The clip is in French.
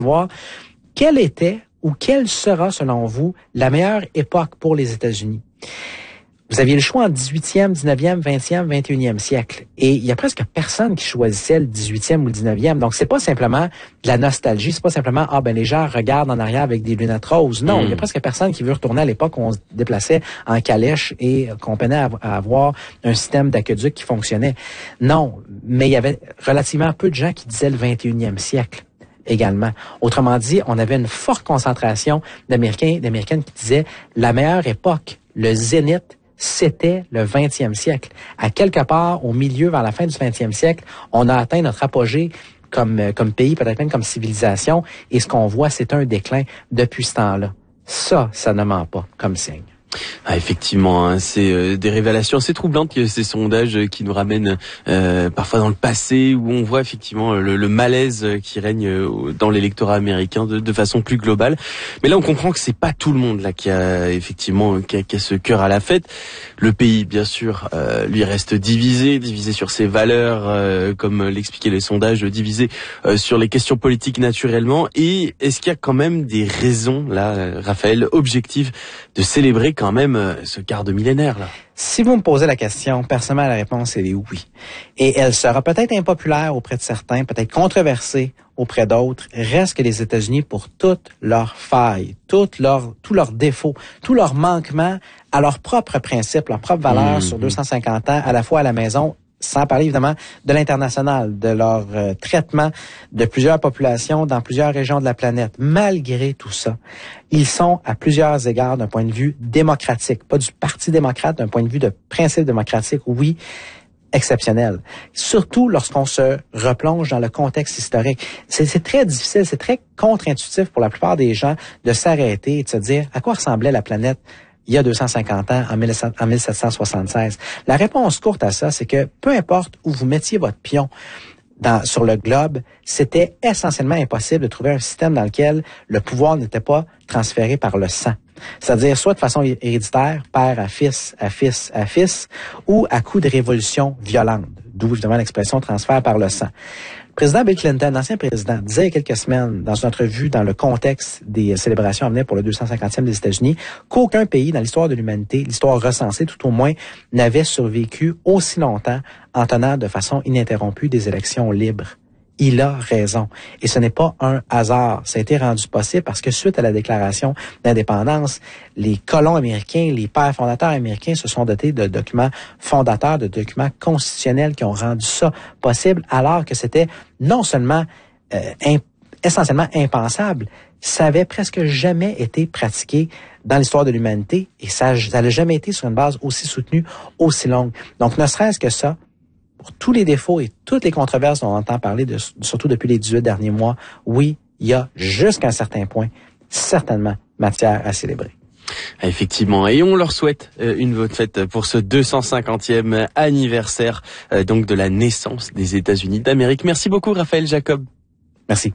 voir quelle était ou quelle sera, selon vous, la meilleure époque pour les États-Unis. Vous aviez le choix en 18e, 19e, 20e, 21e siècle. Et il y a presque personne qui choisissait le 18e ou le 19e. Donc, c'est pas simplement de la nostalgie. C'est pas simplement, les gens regardent en arrière avec des lunettes roses. Non, il y a presque personne qui veut retourner à l'époque où on se déplaçait en calèche et qu'on peinait à avoir un système d'aqueduc qui fonctionnait. Non, mais il y avait relativement peu de gens qui disaient le 21e siècle également. Autrement dit, on avait une forte concentration d'Américains et d'Américaines qui disaient la meilleure époque, le zénith, c'était le 20e siècle. À quelque part, au milieu, vers la fin du 20e siècle, on a atteint notre apogée comme pays, peut-être même comme civilisation, et ce qu'on voit, c'est un déclin depuis ce temps-là. Ça ne ment pas comme signe. Ah, effectivement, hein, c'est des révélations assez troublantes, ces sondages qui nous ramènent parfois dans le passé, où on voit effectivement le malaise qui règne dans l'électorat américain de façon plus globale. Mais là, on comprend que c'est pas tout le monde là qui a ce cœur à la fête. Le pays, bien sûr, lui reste divisé sur ses valeurs, comme l'expliquaient les sondages, divisé sur les questions politiques naturellement. Et est-ce qu'il y a quand même des raisons là, Raphaël, objectives de célébrer quand même ce quart de millénaire là? Si vous me posez la question, personnellement, la réponse est oui. Et elle sera peut-être impopulaire auprès de certains, peut-être controversée auprès d'autres. Reste que les États-Unis, pour toutes leurs failles, tous leurs défauts, tous leurs manquements à leurs propres principes, leurs propres valeurs sur 250 ans, à la fois à la maison, sans parler évidemment de l'international, de leur traitement de plusieurs populations dans plusieurs régions de la planète. Malgré tout ça, ils sont à plusieurs égards d'un point de vue démocratique, pas du Parti démocrate, d'un point de vue de principe démocratique, oui, exceptionnel. Surtout lorsqu'on se replonge dans le contexte historique. C'est très difficile, c'est très contre-intuitif pour la plupart des gens de s'arrêter et de se dire à quoi ressemblait la planète il y a 250 ans, en 1776. La réponse courte à ça, c'est que peu importe où vous mettiez votre pion sur le globe, c'était essentiellement impossible de trouver un système dans lequel le pouvoir n'était pas transféré par le sang. C'est-à-dire soit de façon héréditaire, père à fils, à fils, à fils, ou à coup de révolution violente, d'où évidemment l'expression transfert par le sang. Le président Bill Clinton, l'ancien président, disait il y a quelques semaines, dans une entrevue dans le contexte des célébrations à venir pour le 250e des États-Unis, qu'aucun pays dans l'histoire de l'humanité, l'histoire recensée tout au moins, n'avait survécu aussi longtemps en tenant de façon ininterrompue des élections libres. Il a raison. Et ce n'est pas un hasard. Ça a été rendu possible parce que suite à la déclaration d'indépendance, les colons américains, les pères fondateurs américains se sont dotés de documents fondateurs, de documents constitutionnels qui ont rendu ça possible, alors que c'était non seulement essentiellement impensable, ça avait presque jamais été pratiqué dans l'histoire de l'humanité et ça n'a jamais été sur une base aussi soutenue, aussi longue. Donc, ne serait-ce que ça, pour tous les défauts et toutes les controverses dont on entend parler, surtout depuis les 18 derniers mois, oui, il y a jusqu'à un certain point certainement matière à célébrer. Effectivement, et on leur souhaite une bonne fête pour ce 250e anniversaire donc de la naissance des États-Unis d'Amérique. Merci beaucoup Raphaël Jacob. Merci.